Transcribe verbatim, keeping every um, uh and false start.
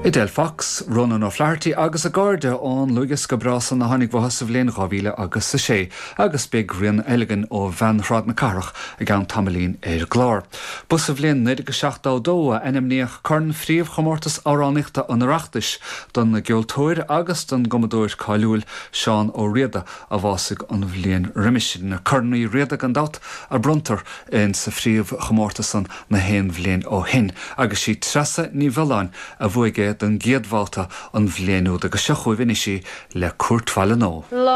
Idel Fox, Ronan O'Flaherty agus a Garda ón Lugas go brasan na hanig bhas sa bhléin gábhíle agus sa sé, agus big rian eiligan ó Van Rad na Carach a gan Tamalín ar glár. Bus sa bhléin nid go seachtá dó a enimníoch corn fríomh chomórtas áráníochta an reachtais don na geoltóir agus don gomadóir cáiliúil Seán ó Riada a bhásig an bhléin riimiisi na cornaí Riada gan dat a bruntar in sa fríomh chomórtasan na héin bhléin ó hin agus sí trasa ní bheláin a bhuaige den géadhváta an bhléanú agus seachuh vinisi le cuairtfeile nó.